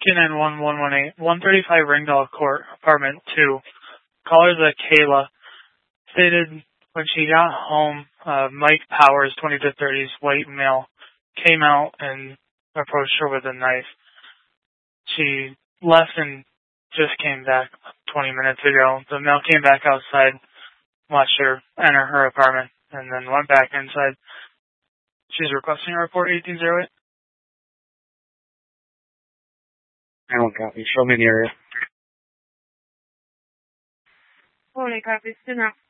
291-118, 135 Ringdale Court, apartment 2. Callers Kayla stated when she got home, Mike Powers, 20 to 30s, white male, came out and approached her with a knife. She left and just came back 20 minutes ago. The male came back outside, watched her enter her apartment, and then went back inside. She's requesting a report 1808. I don't copy. Show me the area. Holy copy. Still not.